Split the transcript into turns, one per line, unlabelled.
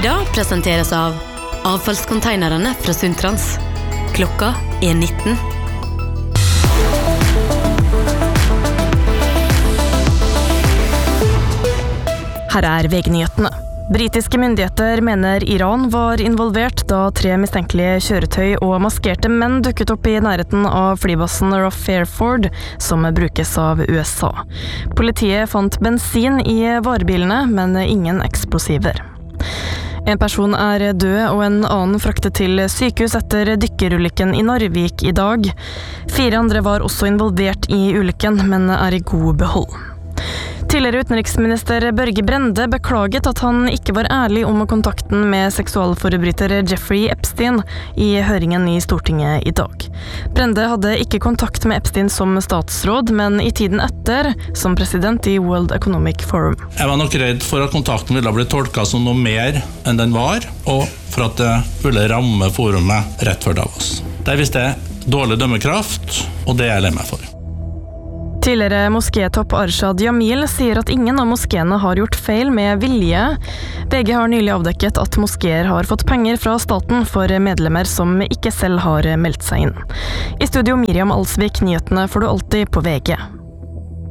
Dag presenteres av avfallskonteinerne fra Sundtrans. Klokka 19.
Her VG-nyhetene. Britiske myndigheter mener Iran var involvert da 3 mistenkelige kjøretøy og maskerte menn dukket opp i nærheten av flybasen Rough Fairford, som brukes av USA. Politiet fant bensin i varebilene, men ingen eksplosiver. En person død og en annen fraktet til sykehus etter dykkerulykken i Narvik i dag. 4 andre var også involvert i ulykken, men i god behold. Tidligere utenriksminister Børge Brende beklaget at han ikke var ærlig om kontakten med seksualforbryter Jeffrey Epstein i høringen i Stortinget i dag. Brende hadde ikke kontakt med Epstein som statsråd, men i tiden etter som president i World Economic Forum.
Jeg var nok redd for at kontakten ville bli tolket som noe mer enn den var, og for at det ville ramme forumet rett før Davos. Der viste jeg dårlig dømmekraft, og det er jeg lei meg for.
Tidligere moskétopp Arshad Jamil sier at ingen av moskéene har gjort feil med vilje. VG har nylig avdekket at moskéer har fått penger fra staten for medlemmer som ikke selv har meldt seg inn. I studio Miriam Alsvik, nyhetene får du alltid på VG.